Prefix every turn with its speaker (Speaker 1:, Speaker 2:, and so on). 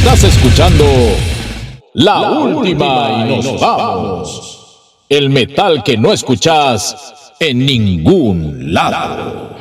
Speaker 1: Estás escuchando La Última y nos vamos. El metal que no escuchas en ningún lado.